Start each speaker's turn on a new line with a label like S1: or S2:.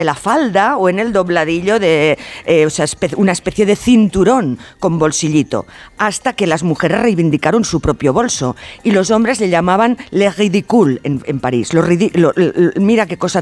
S1: la falda o en el dobladillo de una especie de cinturón con bolsillito, hasta que las mujeres reivindicaron su propio bolso y los hombres le llamaban les ridicules en París. Mira qué cosa